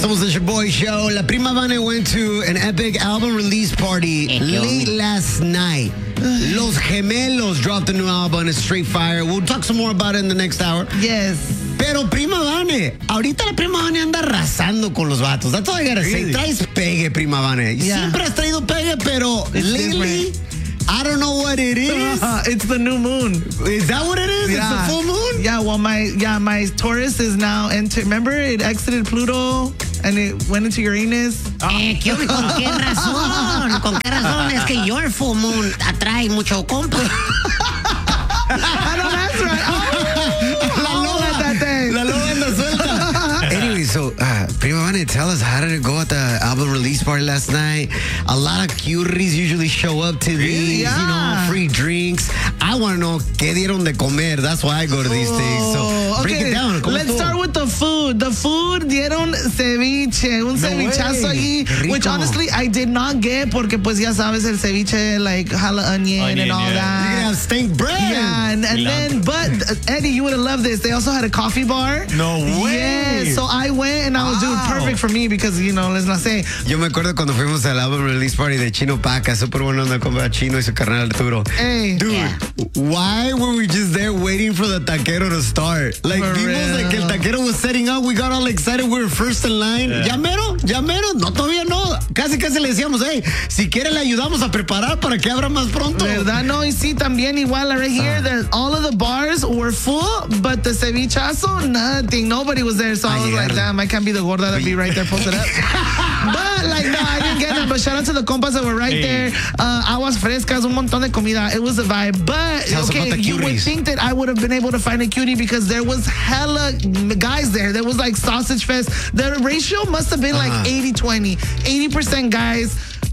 Somos the Shaboy Show. La Prima Vane went to an epic album release party late last night. Los Gemelos dropped a new album. It's straight fire. We'll talk some more about it in the next hour. Yes. Pero Prima Vane, ahorita la Prima Vane anda arrasando con los vatos. That's all I gotta say. Traes pegue, Prima Vane. Yeah. Siempre has traído pegue, pero lately, I don't know what it is. It's the new moon. Is that what it is? Yeah. It's the full moon? Yeah, well, my Taurus is now entered. Remember, it exited Pluto and it went into Uranus. ¿Con qué razón? ¿Con qué razón? Es que your full moon atrae mucho compa. I know that's right. La loba. La loba anda suelta. Anyway, so, Prima Vane, tell us, how did it go at the album release party last night? A lot of cuties usually show up to these, Yeah. you know, free drinks. I want to know, ¿qué dieron de comer? That's why I go to these things. So, break it down. ¿Cómo Let's estuvo? start with the food. The food dieron ceviche, un cevichazo allí, which honestly I did not get porque pues ya sabes el ceviche, like jala onion and all You're that. going to have stink bread. Yeah, and then, but Eddie, you would have loved this. They also had a coffee bar. No way. Yeah, so I went and I was doing perfect for me because, you know, let's not say. Yo me acuerdo cuando fuimos al album release party de Chino Paca, súper bueno onda con Chino y su carnal Arturo. Hey. Dude, Yeah. why were we just there waiting for the taquero to start? Like, For vimos like el real. taquero was setting up, we got all excited, we were first in line. Ya mero, no, todavía no. Casi le decíamos, hey, si quiere le ayudamos a preparar para que abra más pronto. ¿Verdad? No, y sí, también igual right here, that all of the bars were full, but the cevichazo, nothing. Nobody was there, so I was like, damn, I can't be the gorda that be right there posted up. But, like, no, I didn't get that. But shout out to the compas that were right there. Aguas frescas, un montón de comida. It was a vibe. But, Tell us about okay, the you would cuties. think that I would have been able to find a cutie because there was hella guys there. There was, like, sausage fest. The ratio must have been, like, 80-20. 80% guys,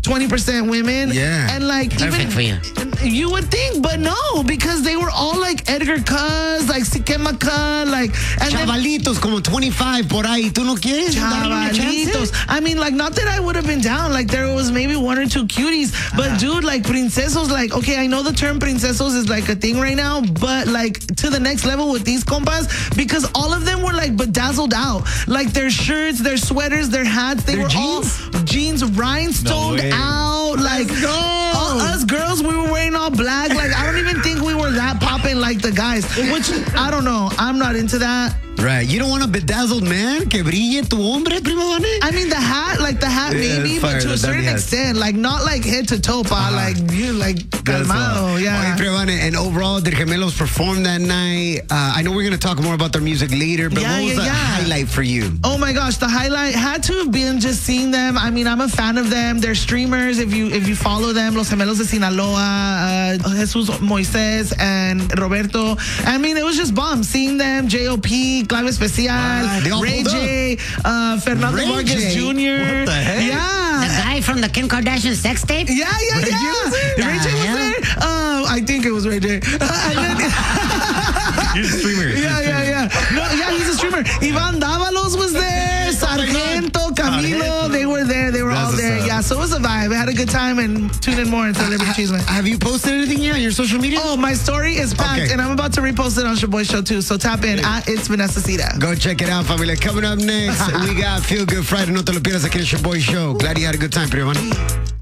20% women. Yeah. And, like, Perfect for you. you would think, but no, because they were all like Edgar Cuz, like Siquema Cuz, like, and then Chavalitos como 25 por ahí. ¿Tú no quieres darle una chance? Chavalitos. I mean, like, not that I would have been down. Like, there was maybe one or two cuties, but dude, like, princesos, like, okay, I know the term princesos is like a thing right now, but like to the next level with these compas, because all of them were like bedazzled out. Like, their shirts, their sweaters, their hats, they Their were jeans? all jeans rhinestoned way. out. Like, Let's go. all us girls, we were wearing all black. Like, I don't even think we were that popping like the guys, which I don't know. I'm not into that. Right. You don't want a bedazzled man que brille tu hombre, Prima Vane? I mean, the hat Yeah, maybe, fire, but to the a certain dummy hat. extent, like, not like head to toe, pa, like, you, like, calmado, yeah. Okay, Prima Vane, and overall, did Gemelos perform that night? I know we're going to talk more about their music later, but Yeah, what was yeah, the yeah. highlight for you? Oh my gosh, the highlight had to have been just seeing them. I mean, I'm a fan of them. They're streamers. If you follow them, Los Gemelos de Sinaloa, Jesus Moises and Roberto. I mean, it was just bomb seeing them. J.O.P., Clave Especial, they all Ray pulled up. J, Fernando Ray Vargas J? Jr. What the heck? The Yeah. guy from the Kim Kardashian sex tape? Yeah. Ray J was there? Ray J was hell? there? I think it was Ray J. And then, You're a streamer. yeah. No, yeah, he's a streamer. Ivan Davalos was there. Sargento, Camilo, they were there. They were That's all what's there. up. Yeah, so it was a vibe. I had a good time, and tune in more into Liberty Cheeseman. Have you posted anything yet on your social media? Oh, my story is packed, Okay. and I'm about to repost it on Shaboy Show too. So tap in at It's Vanessa Cita. Go check it out, familia. Coming up next, we got Feel Good Friday. No te lo pierdas aquí en el Shaboy Show. Glad you had a good time, Prima Vane.